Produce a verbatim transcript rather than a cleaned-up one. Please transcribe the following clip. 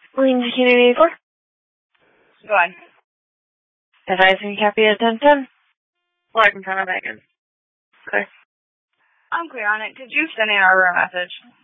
Williams Community four. Go on. Advising copy at ten ten. Flag in front of Megan. Clear. I'm clear on it. Could you send an error message?